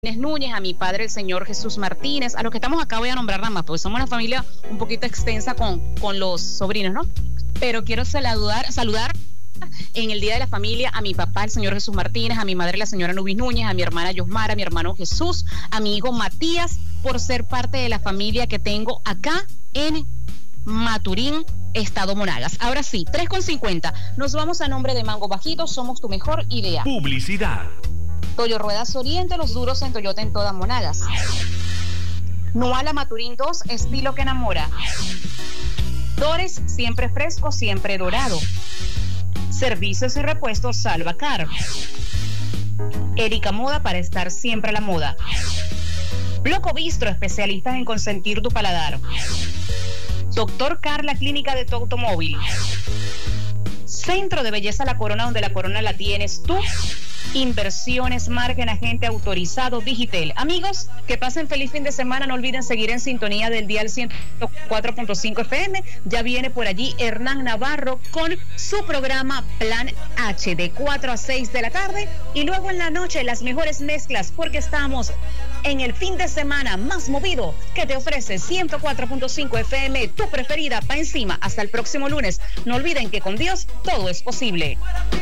Núñez, a mi padre, el señor Jesús Martínez, a los que estamos acá voy a nombrar nada más, porque somos una familia un poquito extensa con los sobrinos, ¿no? Pero quiero saludar en el Día de la Familia a mi papá, el señor Jesús Martínez, a mi madre, la señora Nubis Núñez, a mi hermana Yosmara, a mi hermano Jesús, a mi hijo Matías, por ser parte de la familia que tengo acá en Maturín, Estado Monagas. Ahora sí, 3:50. Nos vamos a nombre de Mango Bajito, somos tu mejor idea. Publicidad. Toyo Ruedas Oriente, los duros en Toyota en todas Monagas. Nuala Maturín 2, estilo que enamora. Dores, siempre fresco, siempre dorado. Servicios y repuestos Salvacar. Erika Moda, para estar siempre a la moda. Bloco Bistro, especialistas en consentir tu paladar. Doctor Carla, clínica de tu automóvil. Centro de Belleza La Corona, donde la corona la tienes tú. Inversiones, margen, agente autorizado, Digitel. Amigos, que pasen feliz fin de semana. No olviden seguir en sintonía del dial 104.5 FM. Ya viene por allí Hernán Navarro con su programa Plan H de 4 a 6 de la tarde. Y luego en la noche las mejores mezclas, porque estamos en el fin de semana más movido que te ofrece 104.5 FM, tu preferida pa' encima. Hasta el próximo lunes. No olviden que con Dios todo es posible.